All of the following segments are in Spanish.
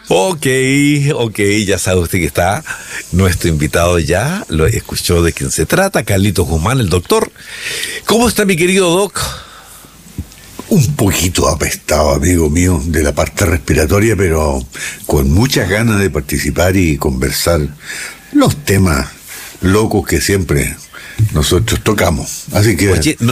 Ok, ya sabe usted que está nuestro invitado ya, lo escuchó de quién se trata, Carlitos Guzmán, el doctor. ¿Cómo está mi querido Doc? Un poquito apestado, amigo mío, de la parte respiratoria, pero con muchas ganas de participar y conversar los temas locos que siempre nosotros tocamos. Así que oye, no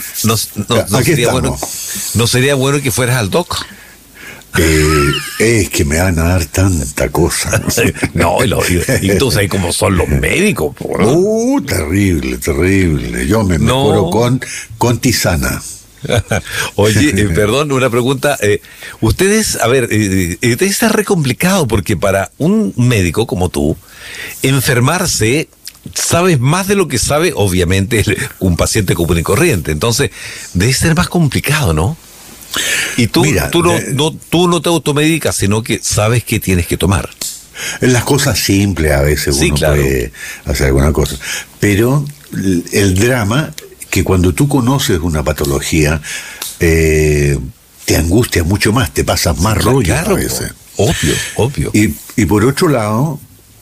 sería bueno que fueras al Doc. Es que me van a dar tanta cosa. No, y tú sabes cómo son los médicos, ¿no? Terrible. Yo me mejoro con tisana. Oye, perdón, una pregunta. Ustedes, a ver, está re complicado porque para un médico como tú, enfermarse, sabes más de lo que sabe, obviamente, un paciente común y corriente. Entonces, debe ser más complicado, ¿no? Y tú, mira, tú no te automedicas, sino que sabes qué tienes que tomar. En las cosas simples a veces uno puede hacer alguna cosa. Pero el drama, que cuando tú conoces una patología, te angustia mucho más, te pasas más rollo a veces. Obvio. Y por otro lado,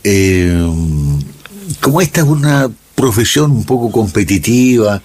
como esta es una profesión un poco competitiva,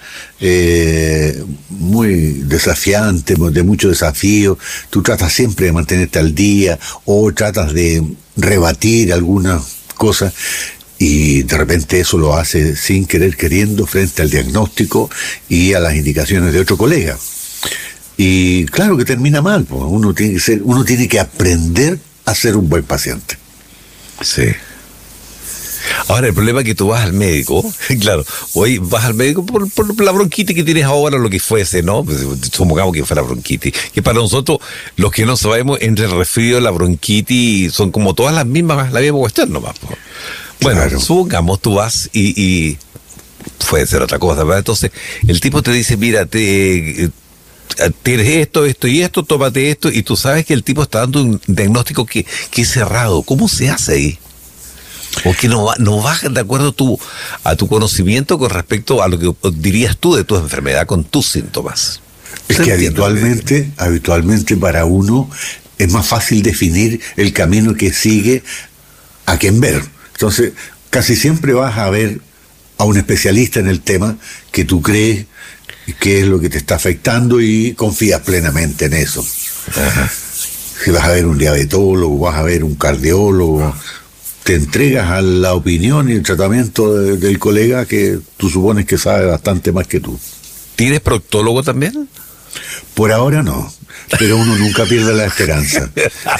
muy desafiante, de mucho desafío, tú tratas siempre de mantenerte al día o tratas de rebatir algunas cosas y de repente eso lo hace sin querer queriendo frente al diagnóstico y a las indicaciones de otro colega. Y claro que termina mal, pues uno tiene que aprender a ser un buen paciente. Sí. Ahora, el problema es que tú vas al médico, claro, hoy vas al médico por la bronquitis que tienes ahora, lo que fuese, ¿no? Pues, supongamos que fuera bronquitis. Que para nosotros, los que no sabemos, entre el resfrío, la bronquitis, son como todas la misma cuestión nomás. Bueno, claro. Supongamos tú vas y puede ser otra cosa, ¿verdad? Entonces, el tipo te dice, mira, tienes esto y esto, tómate esto, y tú sabes que el tipo está dando un diagnóstico que es cerrado. ¿Cómo se hace ahí? O que no va de acuerdo a tu conocimiento con respecto a lo que dirías tú de tu enfermedad con tus síntomas. Es que habitualmente para uno es más fácil definir el camino que sigue a quien ver. Entonces, casi siempre vas a ver a un especialista en el tema que tú crees que es lo que te está afectando y confías plenamente en eso. Ajá. Si vas a ver un diabetólogo, vas a ver un cardiólogo, te entregas a la opinión y el tratamiento del colega que tú supones que sabe bastante más que tú. ¿Tienes proctólogo también? Por ahora no, pero uno nunca pierde la esperanza.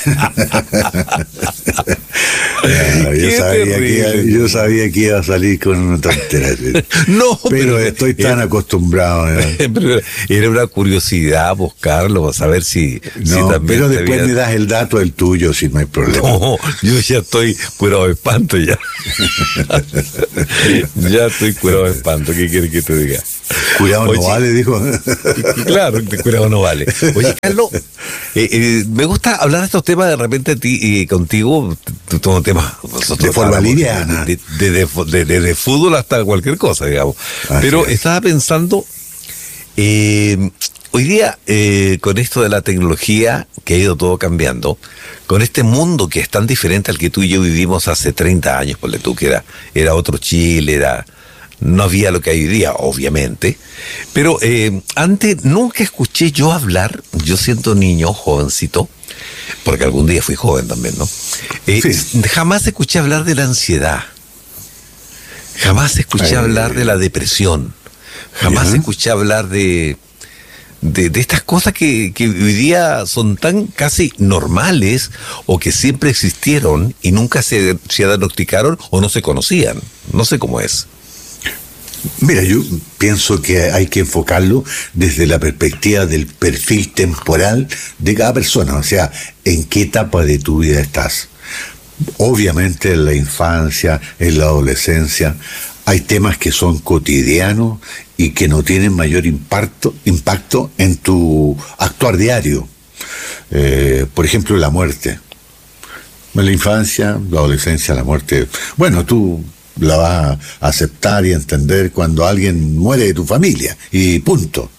Yo sabía que iba a salir con una tontera. No, pero estoy tan acostumbrado. Pero era una curiosidad buscarlo, para saber si también. Pero después me das el dato del tuyo, si no hay problema. No, yo ya estoy curado de espanto ya. Ya estoy curado de espanto, ¿qué quieres que te diga? Curado no vale, dijo. Claro, curado no vale. Oye, Carlos, me gusta hablar de estos temas de repente contigo, todo temas de forma liviana. De fútbol hasta cualquier cosa, digamos. Pero estaba pensando, hoy día, con esto de la tecnología, que ha ido todo cambiando, con este mundo que es tan diferente al que tú y yo vivimos hace 30 años, ponle tú, que era otro Chile, no había lo que hay hoy día, obviamente, pero antes nunca escuché yo hablar, yo siendo niño, jovencito, porque algún día fui joven también, ¿no? Jamás escuché hablar de la ansiedad, jamás escuché hablar de la depresión, jamás escuché hablar de estas cosas que hoy día son tan casi normales o que siempre existieron y nunca se diagnosticaron o no se conocían, no sé cómo es. Mira, yo pienso que hay que enfocarlo desde la perspectiva del perfil temporal de cada persona, o sea, en qué etapa de tu vida estás. Obviamente en la infancia, en la adolescencia, hay temas que son cotidianos y que no tienen mayor impacto en tu actuar diario. Por ejemplo, la muerte. En la infancia, la adolescencia, la muerte. Bueno, tú la vas a aceptar y entender cuando alguien muere de tu familia y punto.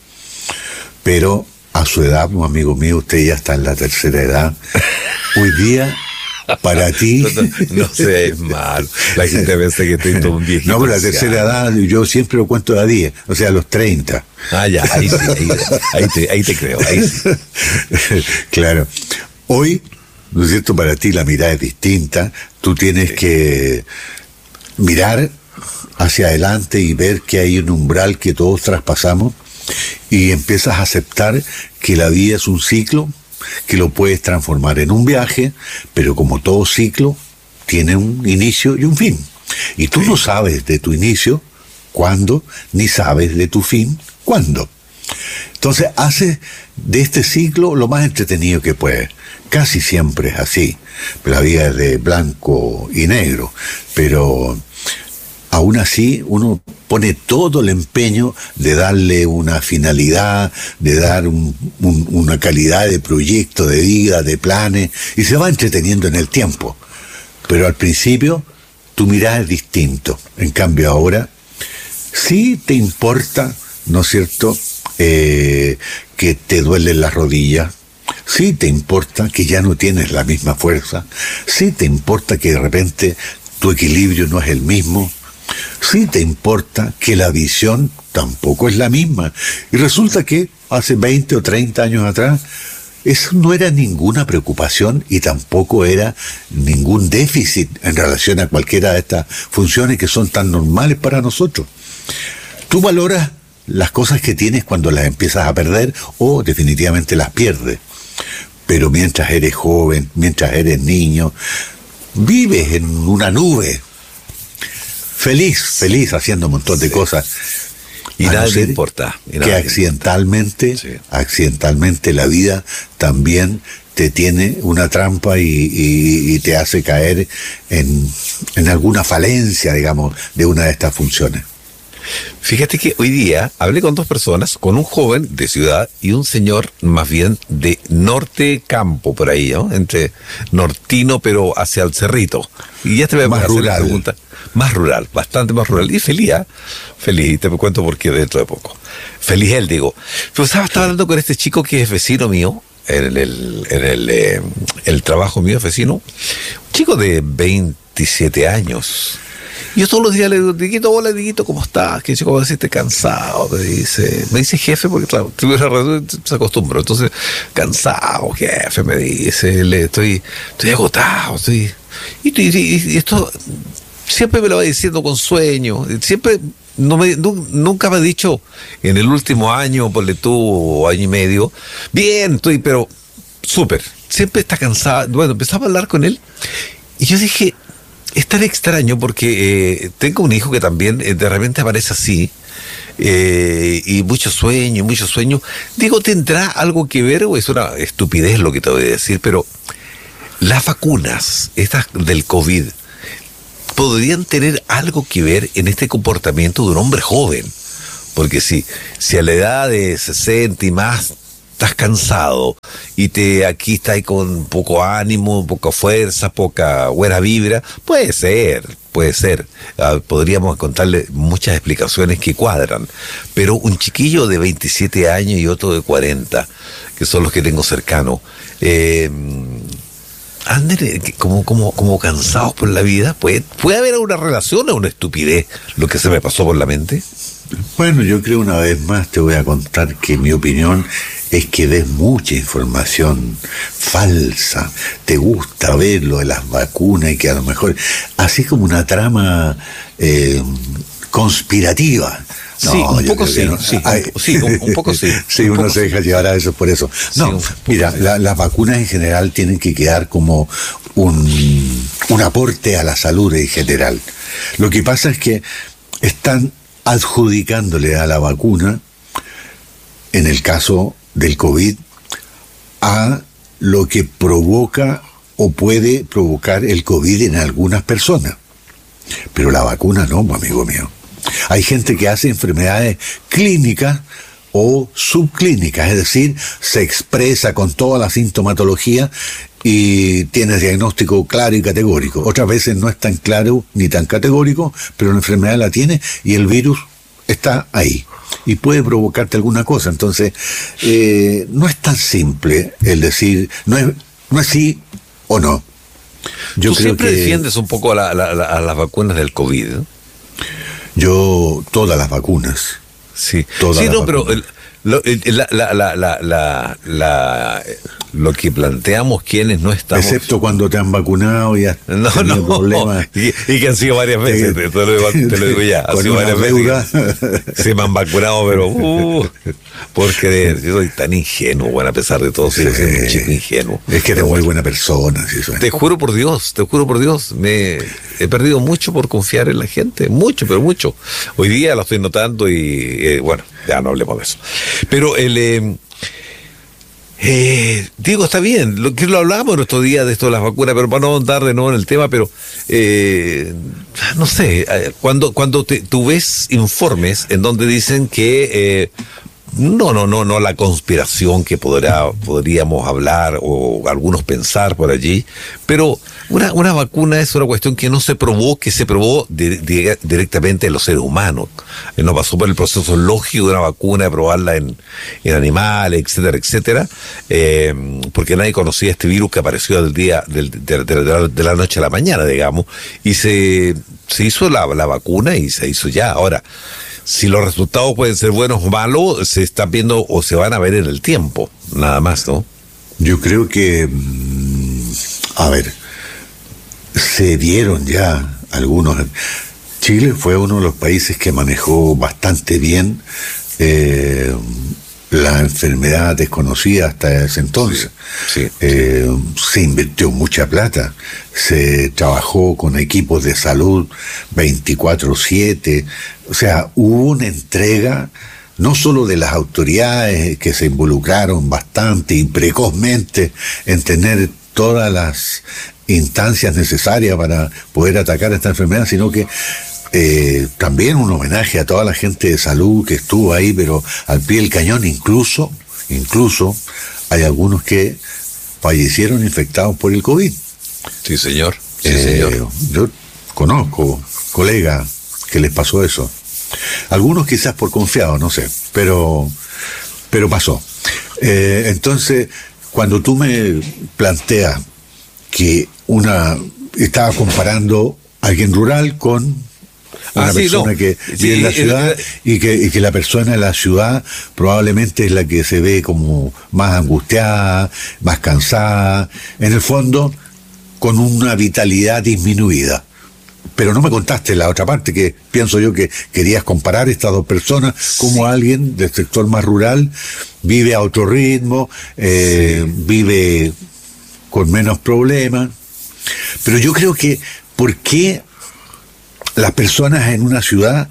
Pero a su edad, un amigo mío, usted ya está en la tercera edad. Hoy día para ti... No sé, es malo. La gente piensa que estoy todo un viejito. No, pero la tercera edad, yo siempre lo cuento a 10, o sea, a los 30. Ah, ya, ahí sí, ahí te creo, ahí sí. Claro. Hoy, ¿no es cierto? Para ti la mirada es distinta. Tú tienes que mirar hacia adelante y ver que hay un umbral que todos traspasamos y empiezas a aceptar que la vida es un ciclo, que lo puedes transformar en un viaje, pero como todo ciclo, tiene un inicio y un fin. Y tú no sabes de tu inicio cuándo, ni sabes de tu fin cuándo. Entonces haces de este ciclo lo más entretenido que puedes. Casi siempre es así. La vida es de blanco y negro, pero aún así uno pone todo el empeño de darle una finalidad, de dar una calidad de proyecto, de vida, de planes, y se va entreteniendo en el tiempo. Pero al principio tu mirada es distinto. En cambio ahora sí te importa, ¿no es cierto?, que te duelen las rodillas. Sí te importa que ya no tienes la misma fuerza. Sí te importa que de repente tu equilibrio no es el mismo. Sí te importa que la visión tampoco es la misma. Y resulta que hace 20 o 30 años atrás eso no era ninguna preocupación y tampoco era ningún déficit en relación a cualquiera de estas funciones que son tan normales para nosotros. Tú valoras las cosas que tienes cuando las empiezas a perder o definitivamente las pierdes. Pero mientras eres joven, mientras eres niño, vives en una nube, feliz haciendo un montón de cosas. Y nada te importa. Que accidentalmente la vida también te tiene una trampa y te hace caer en alguna falencia, digamos, de una de estas funciones. Fíjate que hoy día hablé con dos personas, con un joven de ciudad y un señor más bien de norte campo, por ahí, ¿no? Entre nortino pero hacia el cerrito. Y ya te voy a hacer la pregunta. Más rural, bastante más rural. Y feliz, feliz, te cuento por qué dentro de poco. Feliz él, digo. Pero estaba hablando con este chico que es vecino mío, en el trabajo mío es vecino, un chico de 27 años. Y yo todos los días le digo, Dieguito, hola Dieguito, ¿cómo estás? Que chico, decirte cansado, me dice jefe, porque claro, se acostumbra, entonces, cansado, jefe, me dice, estoy agotado, y esto siempre me lo va diciendo con sueño, siempre, nunca me ha dicho en el último año, ponle tú, año y medio, bien, pero súper, siempre está cansado. Bueno, empezaba a hablar con él, y yo dije, es tan extraño porque tengo un hijo que también de repente aparece así, y mucho sueño. Digo, ¿tendrá algo que ver o es una estupidez lo que te voy a decir? Pero las vacunas, estas del COVID, podrían tener algo que ver en este comportamiento de un hombre joven. Porque si a la edad de 60 y más estás cansado y aquí estás con poco ánimo, poca fuerza, poca buena vibra, puede ser. Podríamos contarle muchas explicaciones que cuadran, pero un chiquillo de 27 años y otro de 40, que son los que tengo cercano, andan como cansados por la vida. ¿Puede haber una relación o una estupidez lo que se me pasó por la mente? Bueno, yo creo, una vez más te voy a contar que mi opinión es que ves mucha información falsa. Te gusta ver lo de las vacunas y que a lo mejor, así como una trama conspirativa. No, sí, un poco sí, no, un poco sí. Sí, uno se deja llevar a eso por eso. No, mira, las vacunas en general tienen que quedar como un aporte a la salud en general. Lo que pasa es que están adjudicándole a la vacuna, en el caso del COVID, a lo que provoca o puede provocar el COVID en algunas personas. Pero la vacuna no, amigo mío. Hay gente que hace enfermedades clínicas o subclínicas, es decir, se expresa con toda la sintomatología y tiene diagnóstico claro y categórico. Otras veces no es tan claro ni tan categórico, pero la enfermedad la tiene y el virus está ahí y puede provocarte alguna cosa. Entonces, no es tan simple el decir, no es sí o no. Yo Tú creo siempre que defiendes un poco a las vacunas del COVID, ¿eh? todas las vacunas, Sí, todas sí, las no, pero vacunas. lo que planteamos quienes no estamos... Excepto cuando te han vacunado y has No, tenido problemas. y que han sido varias veces, te lo digo ya, han Con sido una varias deuda. veces que se me han vacunado, pero por creer, yo soy tan ingenuo, bueno, a pesar de todo, sigo siendo un chico ingenuo. Es que eres muy buena persona. Sí, Te juro por Dios, me he perdido mucho por confiar en la gente, mucho, pero mucho. Hoy día lo estoy notando y bueno, ya no hablemos de eso. Pero Diego, está bien, lo hablábamos en otro día de esto de las vacunas, pero para no andar de nuevo en el tema, pero no sé, cuando tú ves informes en donde dicen que no la conspiración que podríamos hablar o algunos pensar por allí, pero una vacuna es una cuestión que no se probó, que se probó directamente en los seres humanos. No pasó por el proceso lógico de una vacuna, de probarla en animales, etcétera, etcétera, porque nadie conocía este virus que apareció de la noche a la mañana, digamos, y se hizo la vacuna y se hizo ya. Ahora, si los resultados pueden ser buenos o malos, se están viendo o se van a ver en el tiempo, nada más, ¿no? Yo creo que, a ver, se dieron ya algunos. Chile fue uno de los países que manejó bastante bien la enfermedad desconocida hasta ese entonces. Sí. Se invirtió mucha plata, se trabajó con equipos de salud 24/7, o sea, hubo una entrega no solo de las autoridades que se involucraron bastante y precozmente en tener todas las instancias necesarias para poder atacar esta enfermedad, sino que también un homenaje a toda la gente de salud que estuvo ahí, pero al pie del cañón. Incluso hay algunos que fallecieron infectados por el COVID. Sí, señor. Sí, señor. Yo conozco colegas que les pasó eso. Algunos quizás por confiados, no sé, pero pasó. Entonces, cuando tú me planteas que estaba comparando a alguien rural con una persona que vive en la ciudad y que la persona en la ciudad probablemente es la que se ve como más angustiada, más cansada, en el fondo con una vitalidad disminuida. Pero no me contaste la otra parte, que pienso yo que querías comparar estas dos personas, como alguien del sector más rural vive a otro ritmo, vive con menos problemas. Pero yo creo que, ¿por qué las personas en una ciudad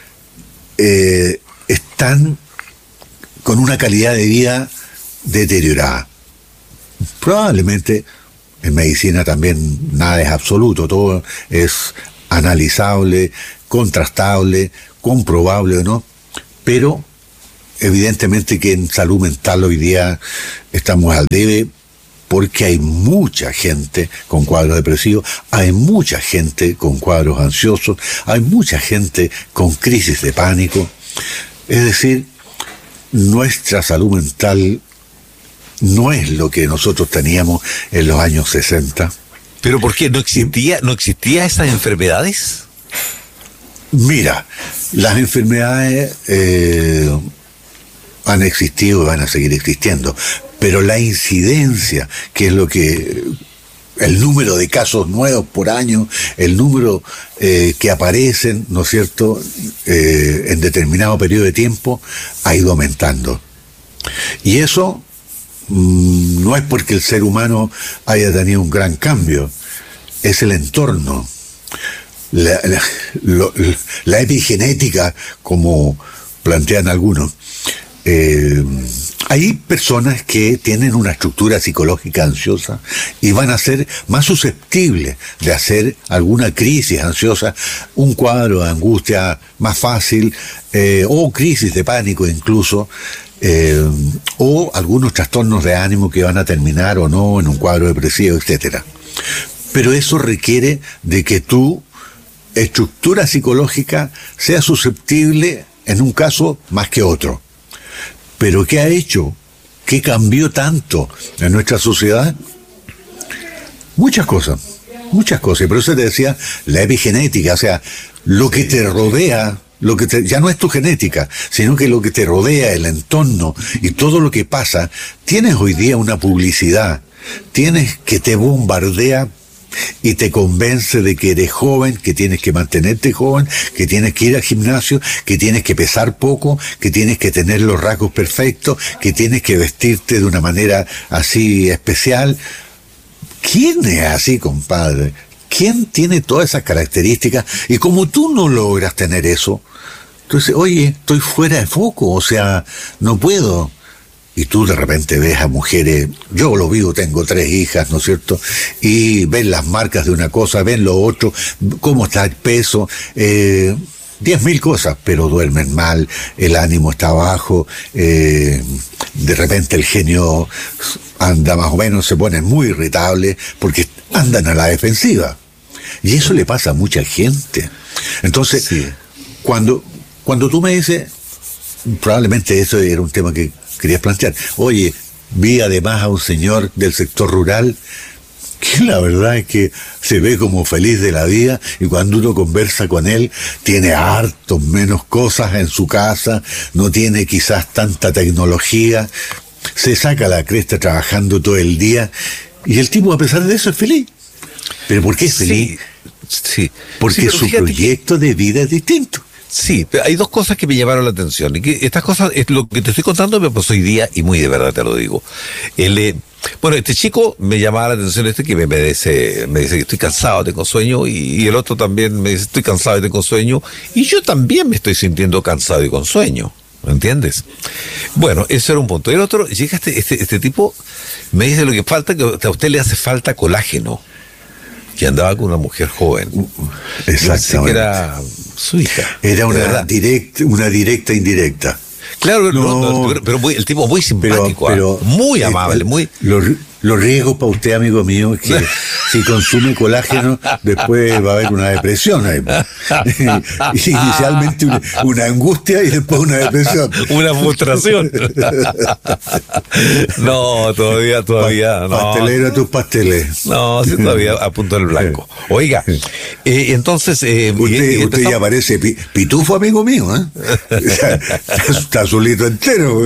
están con una calidad de vida deteriorada? Probablemente en medicina también nada es absoluto, todo es analizable, contrastable, comprobable o no, pero evidentemente que en salud mental hoy día estamos al debe, porque hay mucha gente con cuadros depresivos, hay mucha gente con cuadros ansiosos, hay mucha gente con crisis de pánico. Es decir, nuestra salud mental no es lo que nosotros teníamos en los años 60. ¿Pero por qué? ¿No existía esas enfermedades? Mira, las enfermedades han existido y van a seguir existiendo, pero la incidencia, que es el número de casos nuevos por año, el número que aparecen, ¿no es cierto?, en determinado periodo de tiempo, ha ido aumentando. Y eso no es porque el ser humano haya tenido un gran cambio, es el entorno, la epigenética, como plantean algunos. Hay personas que tienen una estructura psicológica ansiosa y van a ser más susceptibles de hacer alguna crisis ansiosa, un cuadro de angustia más fácil, o crisis de pánico incluso, o algunos trastornos de ánimo que van a terminar o no en un cuadro depresivo, etcétera. Pero eso requiere de que tu estructura psicológica sea susceptible en un caso más que otro. ¿Pero qué ha hecho? ¿Qué cambió tanto en nuestra sociedad? Muchas cosas. Muchas cosas, y por eso te decía la epigenética, o sea, lo que te rodea, ya no es tu genética, sino que lo que te rodea, el entorno y todo lo que pasa, tienes hoy día una publicidad, tienes que te bombardea y te convence de que eres joven, que tienes que mantenerte joven, que tienes que ir al gimnasio, que tienes que pesar poco, que tienes que tener los rasgos perfectos, que tienes que vestirte de una manera así especial. ¿Quién es así, compadre? ¿Quién tiene todas esas características? Y como tú no logras tener eso, entonces, oye, estoy fuera de foco, o sea, no puedo. Y tú de repente ves a mujeres, yo lo vivo, tengo 3 hijas, ¿no es cierto? Y ven las marcas de una cosa, ven lo otro, cómo está el peso, 10.000 cosas, pero duermen mal, el ánimo está bajo, de repente el genio anda más o menos, se ponen muy irritables porque andan a la defensiva. Y eso le pasa a mucha gente. Entonces, sí, cuando tú me dices, probablemente eso era un tema que querías plantear. Oye, vi además a un señor del sector rural que la verdad es que se ve como feliz de la vida, y cuando uno conversa con él tiene hartos menos cosas en su casa, no tiene quizás tanta tecnología, se saca la cresta trabajando todo el día, y el tipo a pesar de eso es feliz. ¿Pero por qué es feliz? Sí. Porque sí, su proyecto de vida es distinto. Sí, pero hay 2 cosas que me llamaron la atención, y que estas cosas, es lo que te estoy contando, me pasó hoy día, y muy de verdad te lo digo. Bueno, este chico me llamaba la atención, que me dice que estoy cansado, tengo sueño, y el otro también me dice, estoy cansado y tengo sueño, y yo también me estoy sintiendo cansado y con sueño, ¿me entiendes? Bueno, eso era un punto. Y el otro, llega este tipo, me dice lo que falta, que a usted le hace falta colágeno, que andaba con una mujer joven. Exactamente. Que era su hija. Era una directa indirecta. Claro, pero el tipo muy simpático, pero muy amable, muy... Los riesgos para usted, amigo mío, es que si consume colágeno, después va a haber una depresión ahí. Inicialmente una angustia y después una depresión. Una frustración. No, todavía no. Pastelero a tus pasteles. No, sí, todavía a punto del blanco. Oiga, entonces... usted ya parece pitufo, amigo mío, ¿eh? Está solito entero.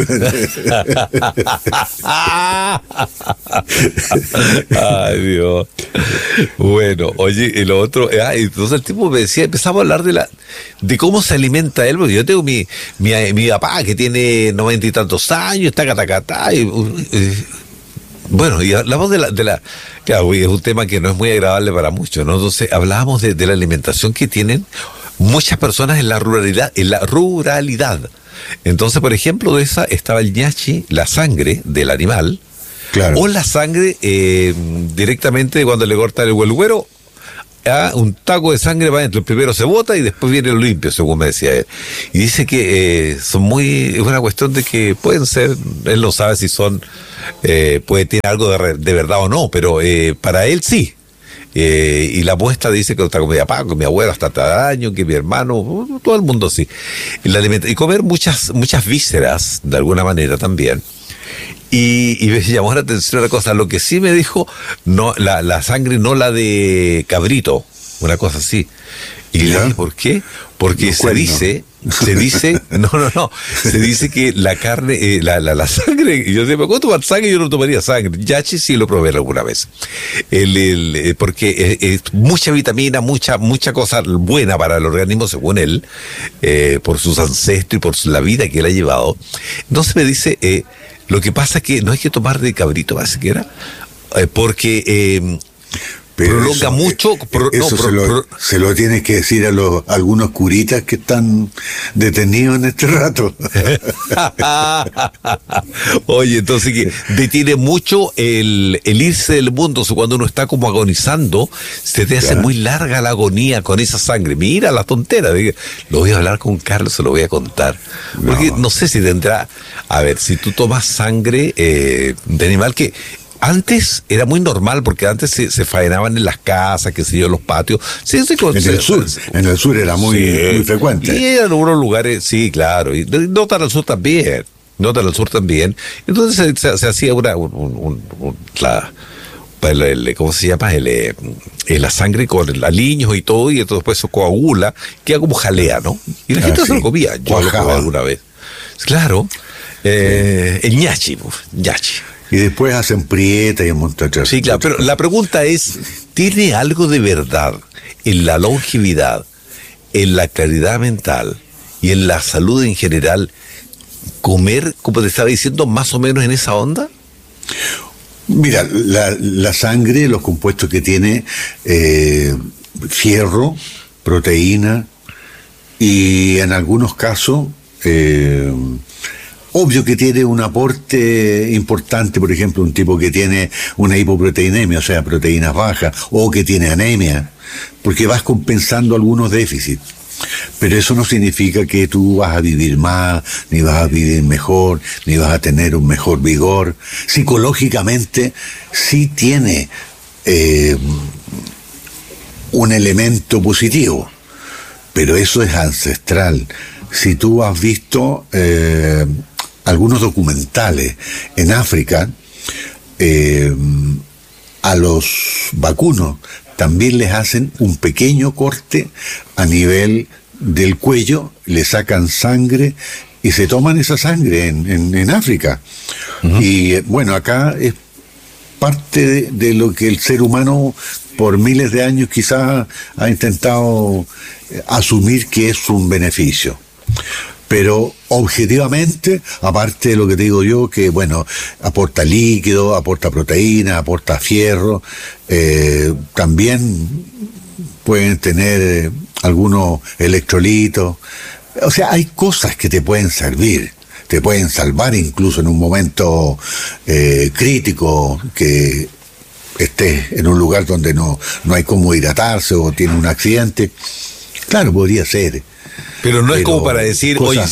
Ay, Dios. Bueno, oye, y lo otro, entonces el tipo me decía, empezamos a hablar de cómo se alimenta él, porque yo tengo mi papá que tiene 90 y tantos años, está catacatá, bueno, y hablamos claro, es un tema que no es muy agradable para muchos, ¿no? Entonces hablábamos de la alimentación que tienen muchas personas en la ruralidad. Entonces, por ejemplo, de esa estaba el ñachi, la sangre del animal. Claro. O la sangre directamente cuando le cortan el huelguero, un taco de sangre va adentro. Primero se bota y después viene lo limpio, según me decía él. Y dice que es una cuestión de que pueden ser, él no sabe si son, puede tener algo de verdad o no, pero para él sí. Y la muestra dice que está con mi papá, con mi abuelo hasta cada año, que mi hermano, todo el mundo sí. Y comer muchas vísceras, de alguna manera también. Y me llamó la atención una cosa, lo que sí me dijo, no, la sangre no la de cabrito, una cosa así. Y le dije, ¿por qué? Porque se dice, se dice que la carne, la sangre, y yo decía, ¿cómo tomar sangre? Yo no tomaría sangre. Yachi sí lo probé alguna vez. Porque es mucha vitamina, mucha cosa buena para el organismo, según él, por sus ancestros y por la vida que él ha llevado. Entonces me dice, lo que pasa es que no hay que tomar de cabrito, más siquiera, porque prolonga eso, mucho. Se lo tienes que decir a algunos curitas que están detenidos en este rato. Oye, entonces que detiene mucho el irse del mundo. O sea, cuando uno está como agonizando, se te hace muy larga la agonía con esa sangre. Mira la tontera. Lo voy a hablar con Carlos, se lo voy a contar. Porque no sé si tendrá. A ver, si tú tomas sangre de animal que antes era muy normal, porque antes se faenaban en las casas, qué sé yo, en los patios. Sí, en el sur era muy frecuente. Y en algunos lugares, sí, claro. Y no tan al sur también. Entonces se hacía ¿cómo se llama? La sangre con aliños y todo, y entonces después eso coagula, queda como jalea, ¿no? Y la gente se lo comía, yo lo probé alguna vez. Claro, el ñachi, ñachi. Y después hacen prieta y un montón de... Sí, claro, pero la pregunta es, ¿tiene algo de verdad en la longevidad, en la claridad mental y en la salud en general comer, como te estaba diciendo, más o menos en esa onda? Mira, la sangre, los compuestos que tiene, fierro, proteína y en algunos casos... obvio que tiene un aporte importante, por ejemplo, un tipo que tiene una hipoproteinemia, o sea, proteínas bajas, o que tiene anemia, porque vas compensando algunos déficits. Pero eso no significa que tú vas a vivir más, ni vas a vivir mejor, ni vas a tener un mejor vigor. Psicológicamente sí tiene un elemento positivo, pero eso es ancestral. Si tú has visto algunos documentales en África, a los vacunos también les hacen un pequeño corte a nivel del cuello, le sacan sangre y se toman esa sangre en África. Uh-huh. Y bueno, acá es parte de lo que el ser humano por miles de años quizás ha intentado asumir que es un beneficio. Pero objetivamente, aparte de lo que te digo yo, que bueno, aporta líquido, aporta proteína, aporta fierro, también pueden tener algunos electrolitos. O sea, hay cosas que te pueden servir, te pueden salvar incluso en un momento crítico, que estés en un lugar donde no hay cómo hidratarse o tiene un accidente. Claro, podría ser. Pero no es como para decir, oye,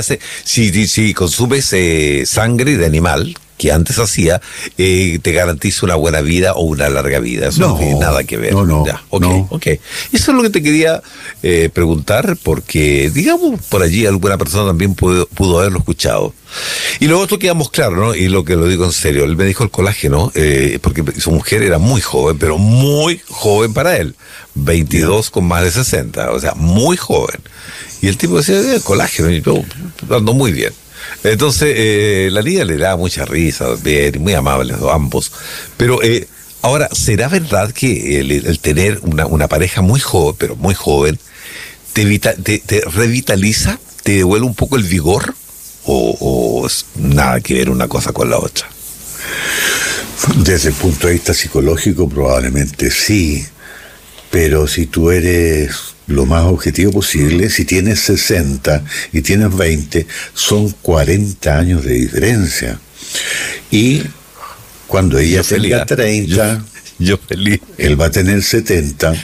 si consumes sangre de animal, que antes hacía, te garantiza una buena vida o una larga vida. Eso no tiene nada que ver. No. Okay. Eso es lo que te quería preguntar, porque, digamos, por allí alguna persona también pudo haberlo escuchado. Y luego esto quedamos claro, ¿no? Y lo digo en serio, él me dijo el colágeno, porque su mujer era muy joven, pero muy joven para él. 22 con más de 60, o sea, muy joven. Y el tipo decía, el colágeno, y yo ando muy bien. Entonces, la niña le da mucha risa, bien, muy amables ambos. Pero ahora, ¿será verdad que el tener una pareja muy joven, pero muy joven, te revitaliza, te devuelve un poco el vigor? ¿O nada que ver una cosa con la otra? Desde el punto de vista psicológico, probablemente sí. Pero si tú eres lo más objetivo posible, si tienes 60 y tienes 20, son 40 años de diferencia. Y cuando ella tenga 30, yo feliz. Él va a tener 70.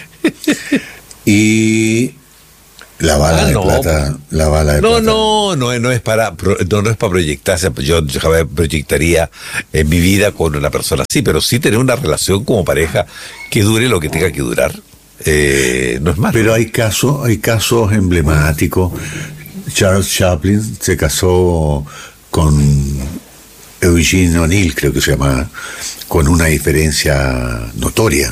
Y la bala de plata. No es para proyectarse. Yo jamás proyectaría en mi vida con una persona así, pero sí tener una relación como pareja que dure lo que tenga que durar. No es malo. Pero hay casos emblemáticos. Charles Chaplin se casó con Eugene O'Neill, creo que se llama, con una diferencia notoria.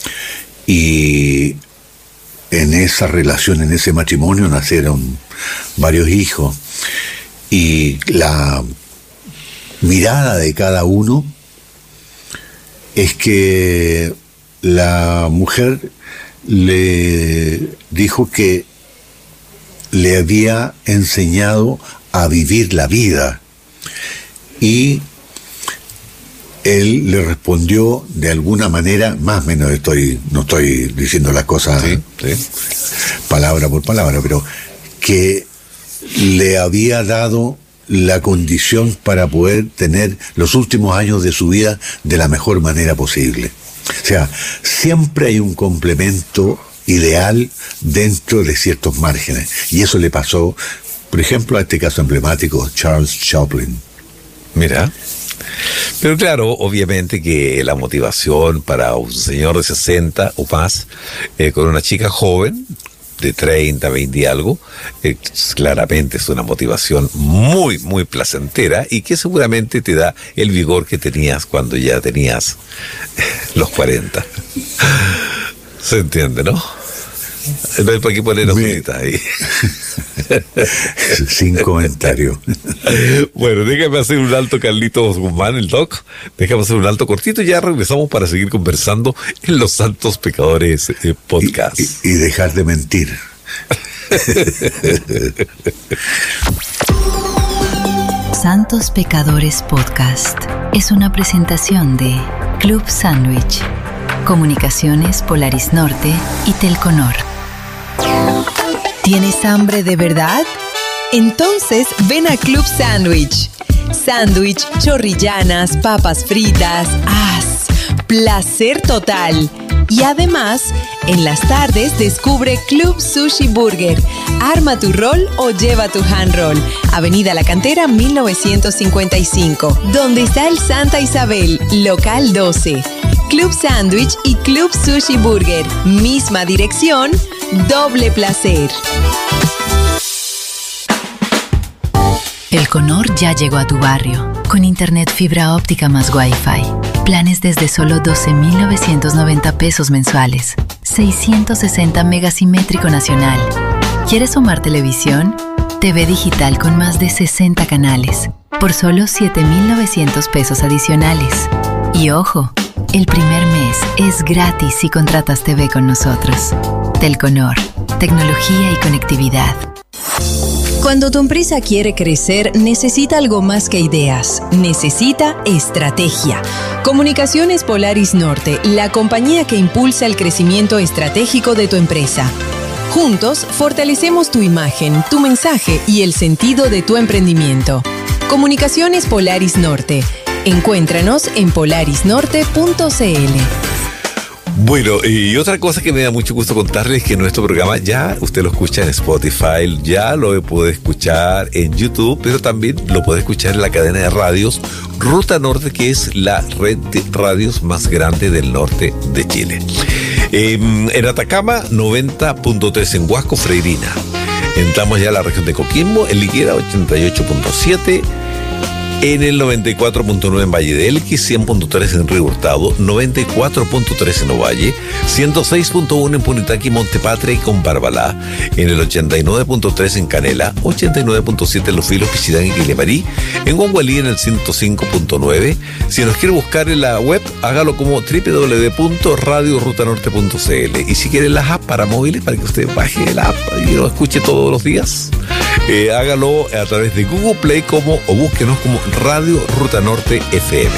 Y en esa relación, en ese matrimonio, nacieron varios hijos. Y la mirada de cada uno es que la mujer le dijo que le había enseñado a vivir la vida, y él le respondió de alguna manera, más o menos no estoy diciendo las cosas palabra por palabra, pero que le había dado la condición para poder tener los últimos años de su vida de la mejor manera posible. O sea, siempre hay un complemento ideal dentro de ciertos márgenes. Y eso le pasó, por ejemplo, a este caso emblemático, Charles Chaplin. Mira. Pero claro, obviamente que la motivación para un señor de 60 o más, con una chica joven, de 30, 20 y algo, claramente es una motivación muy, muy placentera y que seguramente te da el vigor que tenías cuando ya tenías los 40. ¿Se entiende, no? No hay para qué poner azulitas ahí. Sin comentario. Bueno, déjame hacer un alto, Carlitos Guzmán, el Doc. Déjame hacer un alto cortito y ya regresamos para seguir conversando en Los Santos Pecadores Podcast. Y dejar de mentir. Santos Pecadores Podcast es una presentación de Club Sandwich, Comunicaciones Polaris Norte y Telconor. ¿Tienes hambre de verdad? Entonces ven a Club Sandwich. Sándwich, chorrillanas, papas fritas, placer total. Y además, en las tardes descubre Club Sushi Burger. Arma tu roll o lleva tu hand roll. Avenida La Cantera 1955, donde está el Santa Isabel, local 12. Club Sandwich y Club Sushi Burger. Misma dirección, doble placer. Telconor ya llegó a tu barrio, con internet fibra óptica más Wi-Fi. Planes desde solo 12,990 pesos mensuales. 660 megasimétrico nacional. ¿Quieres sumar televisión? TV digital con más de 60 canales. Por solo 7,900 pesos adicionales. Y ojo, el primer mes es gratis si contratas TV con nosotros. Telconor, tecnología y conectividad. Cuando tu empresa quiere crecer, necesita algo más que ideas. Necesita estrategia. Comunicaciones Polaris Norte, la compañía que impulsa el crecimiento estratégico de tu empresa. Juntos, fortalecemos tu imagen, tu mensaje y el sentido de tu emprendimiento. Comunicaciones Polaris Norte. Encuéntranos en polarisnorte.cl. Bueno, y otra cosa que me da mucho gusto contarles es que nuestro programa ya usted lo escucha en Spotify, ya lo puede escuchar en YouTube, pero también lo puede escuchar en la cadena de radios Ruta Norte, que es la red de radios más grande del norte de Chile. En Atacama, 90.3 en Huasco, Freirina. Entramos ya a la región de Coquimbo, en Liguera, 88.7. En el 94.9 en Valle del Elqui, 100.3 en Río Hurtado, 94.3 en Ovalle, 106.1 en Punitaqui, Montepatria y Combarbalá, en el 89.3 en Canela, 89.7 en Los Vilos, Pichidán y Quilemarí, en Guangualí en el 105.9. Si nos quiere buscar en la web, hágalo como www.radiorutanorte.cl. Y si quiere las apps para móviles, para que usted baje la app y lo escuche todos los días, hágalo a través de Google Play o búsquenos como Radio Ruta Norte FM.